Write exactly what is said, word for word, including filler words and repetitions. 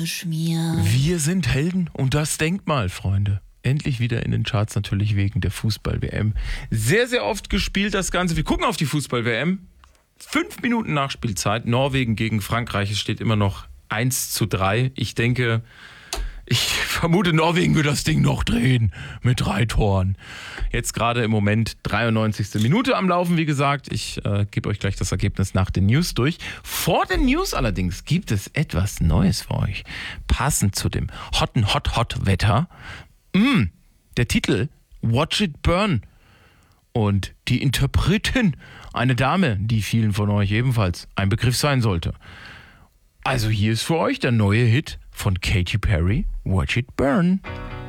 Schmier. Wir sind Helden und das Denkmal, Freunde. Endlich wieder in den Charts, natürlich wegen der Fußball-W M. Sehr, sehr oft gespielt das Ganze. Wir gucken auf die Fußball-W M. Fünf Minuten Nachspielzeit. Norwegen gegen Frankreich. Es steht immer noch eins zu drei. Ich denke, ich vermute, Norwegen wird das Ding noch drehen mit drei Toren. Jetzt gerade im Moment dreiundneunzigste Minute am Laufen, wie gesagt. Ich äh, gebe euch gleich das Ergebnis nach den News durch. Vor den News allerdings gibt es etwas Neues für euch. Passend zu dem hotten Hot Hot Wetter. Mm, der Titel Watch It Burn. Und die Interpretin, eine Dame, die vielen von euch ebenfalls ein Begriff sein sollte. Also hier ist für euch der neue Hit von Katy Perry, Watch It Burn.